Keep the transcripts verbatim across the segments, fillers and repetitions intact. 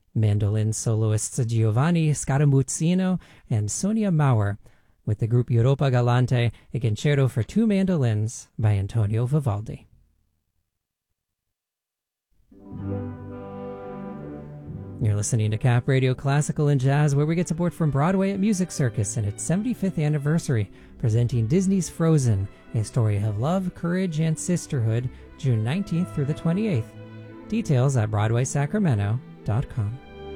Mandolin soloists Giovanni Scaramuzzino and Sonia Maurer, with the group Europa Galante, a concerto for two mandolins by Antonio Vivaldi. You're listening to Cap Radio Classical and Jazz, where we get support from Broadway at Music Circus and its seventy-fifth anniversary, presenting Disney's Frozen, a story of love, courage, and sisterhood, June nineteenth through the twenty-eighth. Details at broadway sacramento dot com.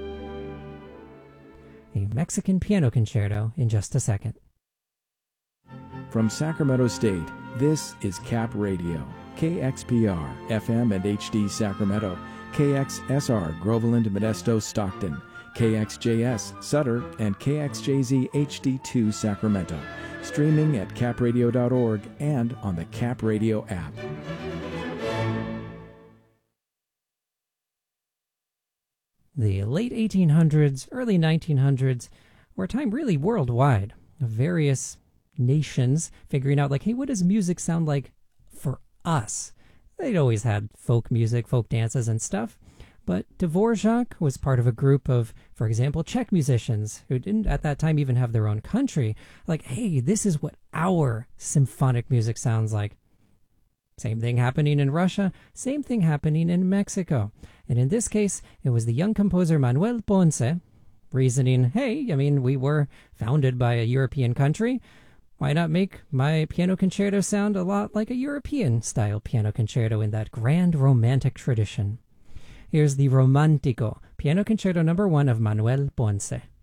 A Mexican piano concerto in just a second. From Sacramento State, this is Cap Radio, K X P R, F M and H D Sacramento, K X S R, Groveland, Modesto, Stockton, K X J S, Sutter, and K X J Z H D two, Sacramento. Streaming at cap radio dot org and on the Cap Radio app. The late eighteen hundreds, early nineteen hundreds were a time really worldwide of various nations figuring out, like, hey, what does music sound like for us? They'd always had folk music, folk dances and stuff, but Dvorak was part of a group of, for example, Czech musicians who didn't at that time even have their own country. Like, hey, this is what our symphonic music sounds like. Same thing happening in Russia, same thing happening in Mexico. And in this case, it was the young composer Manuel Ponce reasoning, hey, I mean, we were founded by a European country. Why not make my piano concerto sound a lot like a European-style piano concerto in that grand romantic tradition? Here's the Romantico, piano concerto number one of Manuel Ponce.